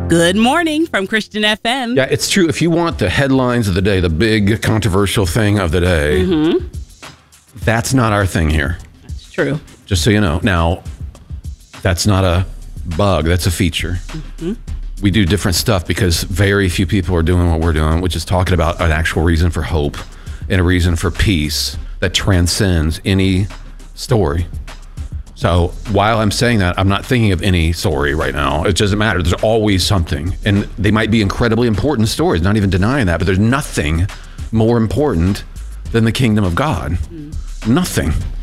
Good morning from Christian FM. Yeah, it's true. If you want the headlines of the day, the big controversial thing of the day, that's not our thing here. That's true. Just so you know. Now, that's not a bug. That's a feature. We do different stuff because very few people are doing what we're doing, which is talking about an actual reason for hope and a reason for peace that transcends any story. So while I'm saying that, I'm not thinking of any story right now. It doesn't matter. There's always something. And they might be incredibly important stories, not even denying that, but there's nothing more important than the kingdom of God. Nothing.